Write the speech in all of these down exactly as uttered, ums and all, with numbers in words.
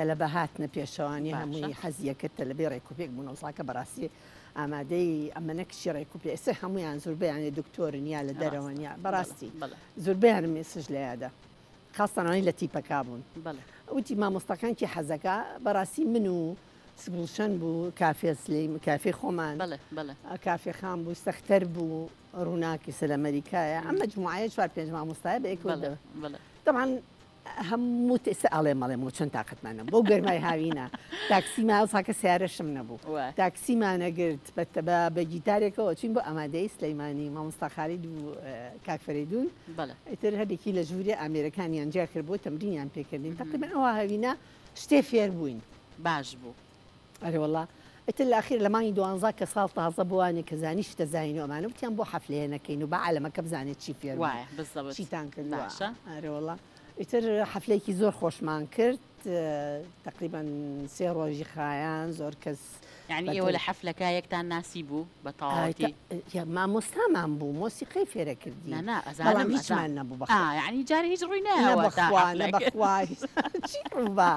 تەلەبە هاتنە پێشەوانی هەمووی حەزیەکە تەلەبێ ڕێکوپێک بوون وڵاکە بەڕاستی ئامادەی ئەمەنە کشی ڕێکوپێ ئێستا هەمویان زۆربیان دکتۆرن یا لە دەرەوەنیا بەڕاستی زۆربیان مێسج لە یادە خاستانەوەی لە تیپەکا بوون وتی مامۆستاکانکی حەزەکە بەڕاستی من و سبڵشەن بوو کافێ سلیم کافێ خۆمان کافێ خام بوو سەختەر بوو ڕووناکی سەر ئەمریکایە ئەم مەجموعایە چوار پێنج مامۆستایە بەیەکەوە طبعاً هەموو ئێستا ئەڵێ مەڵێمەوە چەند تااقەتمانە بۆ گەرمای هاوینە تاکسیما ئەوساکە سیارەشم نەبوو تاکسیمانەگرت بە گیتارێکەوە چین بۆ ئامادەی سلەیمانی مامۆستا خالید و کاکفەرێدون ئیتر هەرێکی لە ژوورێ ئامێرەکانیان جیا کرد بۆ تەمرینیان پێکردین تقریبا ئەوە هاوینە شتێ فێر بووین باش بوو ئەرێ وەڵڵا ئیتر لە ئاخیر لە مانگی دوانزە کە ساڵ تازە بووانێ کە زانی شتە زاینەوە ئەمانە وتیان بۆ حەفلەیە نەکەین و بە عالەمەکە بزانێت چی فێر وایە چیتان کردوە ئەرێ وەڵڵا ئیتر حەفلەیەکی زۆر خۆشمان کرد تقریبا سێ ڕۆژی خایان زۆر کەس یعنی ئێوە لە حەفلەکە یەکتان ناسی بوو بە تەواوەتی مامۆستامان بوو مۆسیقەی فێرە کردی ئەزانم هیچمان نەبوو بە یعنی جارێ هیچ ڕووی نەبووە بەخوای چی ڕووبا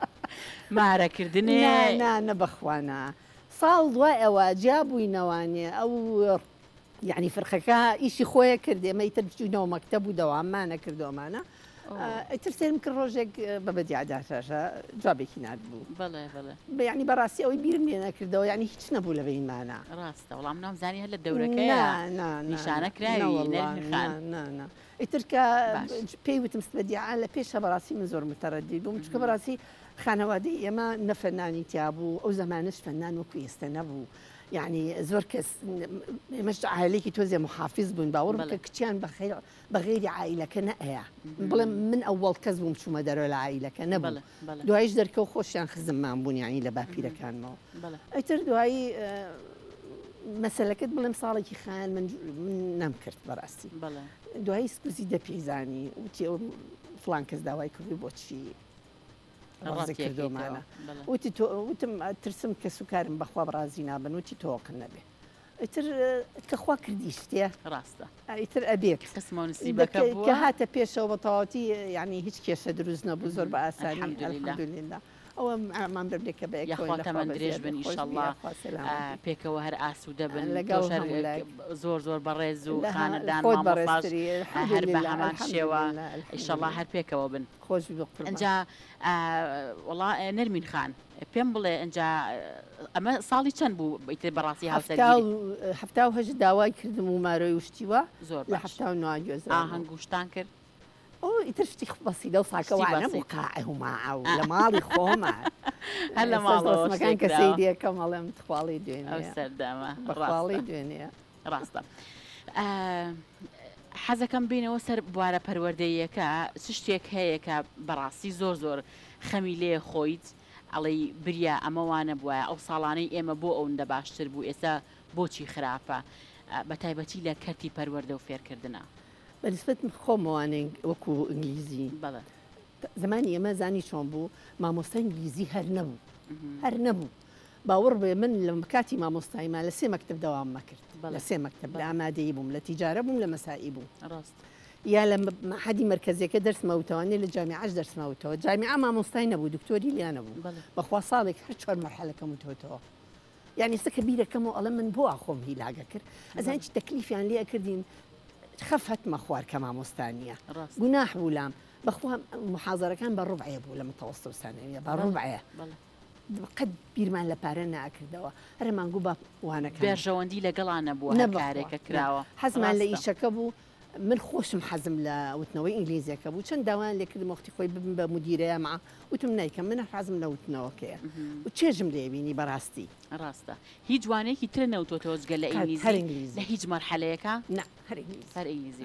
مارەکردنێ نە بەخوانە ساڵ دوای ئەوە جیا بووینەوانێ ئەو یعنی فرخەکە ئیشی خۆیە کردێ ئەمەیتر بچوونەوە مەکتەب بوو دەواممانە کردومانە ئیتر سێرم کرد ڕۆژێک بە بەدیعداشە جوابێکی نات بوو یعنی بەڕاستی ئەوەی بیرم لێ نەکردەوە یعنی هیچ نەبوو لە بینمانە ڕاستە وەڵام نامزانی هەر لە دەورەکەیە نیشانە کراوی ئیتر کە پێی وتم بەدیعا لە پێشە بەڕاستی من زۆر متەڕەدی بووم چکە بەڕاستی خانەوادەی ئێمە نەفەنانی تیا بوو ئەو زەمانش فەنان وەکو ئێستا نەبوو يعني زۆر کەس مەش عائلەیەکی تۆزێ محافظ بوون باوەڕ بکە کچیان بەغێری عائیلەکە نەئەیە بڵێم من ئەوەڵ کەس بووم چوومە دەرەوە لە عائیلەکە نەبوو دوایش دەرکەوت خۆشیان خزممان بوون یعنی لە باپیرەکانمەوە ئەیتر دوایی مەسەلەکەت بڵێم ساڵێکی خایان من نەمکرد بەڕاستی دوایی سپوسی دەپیزانی وتی فڵان کەس داوای کردی بۆچی ڕازی کردومانە وتی وتم ترسم کە سوکارم بەخوا بەڕازی نابن وتی تۆقن نەبێ ئیتر کەخوا کردی شتێ ڕاستە ئیتر ئەبێت قسمۆنسیبەکە بووە کە هاتە پێشەوە بە تەواوەتی یعنی هیچ کێشە دروست نەبوو زۆر بە ئاسانی الحەمدولله ئەوە ئەمان بێکە بە یاخواتەمان درێژ بن ئیشەڵڵا پێکەوە هەر ئاسوودە بن لەگەڵ زۆر زۆر بەڕێز و خانەدان هەر بە هەمان شێوە ئیشەڵڵا هەر پێکەوە بن خۆش ئەنجا وەڵا نەرمین خان پێم بڵێ ئەنجا ئەمە ساڵی چەند بوو ئیتر بەڕاستی هەفتا و هەژ داوای کردم و مارۆی وشتیوە زۆر لە هەفتا و نواگوێز ئاهەنگوشتان کرد ئەو ئیتر شتی بەسی لەو ساکەوە نەبوو قاعە و ماعە و لە ماڵی خۆمە هەر لە ماڵەوەمەکان کە سەیدیەکە مەڵێم تخواڵی دوێنێ ئەو سەردامە بەخواڵی دوێنێ ڕاستە حەزەکەم بینەوە سەر بوارە پەروەردەیەکە چ شتێک هەیە کە بەڕاستی زۆر زۆر خەمی لێ خۆیت ئەڵێ بریا ئەمەوانە بووە ئەو ساڵانەی ئێمە بۆ ئەوەندە باشتر بوو ئێستا بۆچی خراپە بە تایبەتی لە کەرتی پەروەردە و فێرکردنە بەنسبەت خۆمەوانێ وەکو ئینگلیزی بەڵێ زمانی ئێمە زانی چۆن بوو مامۆستای ئینگلیزی هەر نەبوو هەر نەبوو باوەڕ بێ من لە کاتی مامۆستایمان لە سێ مەکتب دەوام مەکرد لە سێ مەکتب لە ئامادەیی بووم لە تیجارە بووم لە مەسائی بووم ڕاست یا لە حەدی مرکزیەکە دەرسمەوتەوانێ لە جامیعەش دەرسمەوتەوە جامیعە مامۆستای نەبوو دکتۆری لیان نەبوو بەخوا ساڵێک هەر چوار مەرحەلەکەم وتۆتەوە یعنی سەکە بیرەکەمەوە ئەڵە من بۆ ئاخۆم هیلاگە کرد ئەزان چی تەکلیفیان لێ کردین خەف هەتمە خوار کە مامۆستانیە گوناح بوو لام بەخوا محازەرەکان بە ڕوبعەیە بوو لە متەوەسط و سانەویە بە ڕوبعەیە قەت بیرمان لە پارە ناکردەوە هەرمانگوو بە وانەکە بێژەوەندی لەگەڵان نەبووە کارێکە کراوە حەزمان لە ئیشەکە بوو من خۆشم حەزم لە وتنەوەی ئینگلیزیەکە بوو چەند داوان لێکردم وەختی خۆی ببم بە مدیرەیە مع وتم نیکەم من حەزم لە وتنەوەکەیە و چێژم لێبینی بەڕاستی ڕاستە هیچ جوانێکی تر نەوتۆتەوە جگە لە ئینگلیزی لە هیچ مەرحەلەیەکە نە هەر ئینگلیزی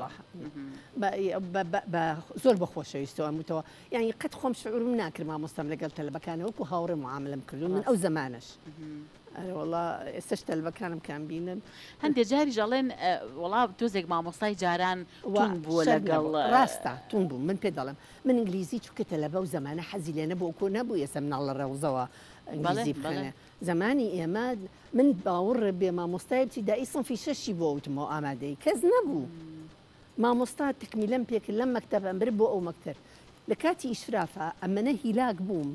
زۆر بەخۆشەویستەوە وتەوە یعنی قەت خۆم شعورم ناکرد مامۆستام لەگەڵ تەلەبەکانە وەکو هاوڕێ معاملەم کردو من ئەو زەمانەش وڵا ئێستش تەلبەکانم کام بینن هەندێک جاری ژەڵێن وڵا تۆزێک مامۆستای جاران بووە لەگەڵ ڕاستە تون بوو من پێ دەڵم من ئینگلیزی چووکە تەلەبە و زەمانە حەزی لێ نەبوو کۆ نەبوو ئێستا مناڵ لە ڕەوزەوە ئینگلیزی بخێنێ زمانی ئێمە من باوەڕ بێ مامۆستای ابتیدایی سنفی شەشی بۆ وتمەوە ئامادەی کەس نەبوو مامۆستا تکمیلەم پێکرد لەم مەکتەبە ئەمبر بۆ ئەو مەکتەب لە کاتی ئیشرافە ئەمەنە هیلاک بووم